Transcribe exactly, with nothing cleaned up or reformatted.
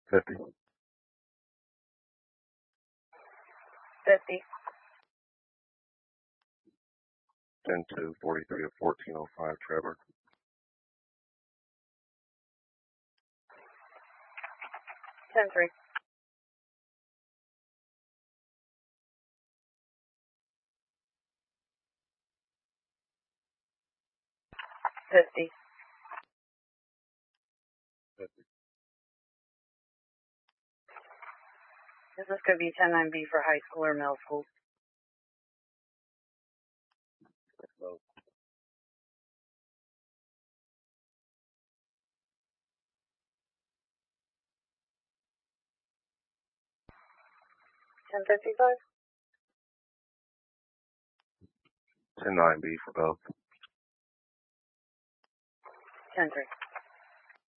Fifty. Fifty. Ten two forty-three to fourteen oh five. Trevor. Ten three. Fifty. Fifty. Is this going to be ten nine B for high school or middle school? Both. Ten fifty five. Ten nine B for both. Ten three.